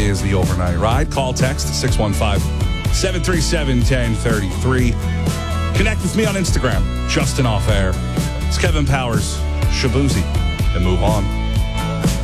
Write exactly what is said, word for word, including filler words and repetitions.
is the overnight ride. Call, text six one five, seven three seven, one zero three three. Connect with me on Instagram, Justin Off Air. It's Kevin Powers, Shabuzi, and move on.